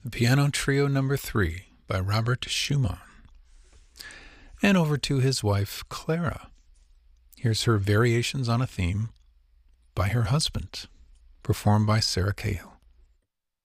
Piano Trio Number 3 by Robert Schumann. And over to his wife, Clara. Here's her Variations on a Theme by her husband, performed by Sarah Cahill.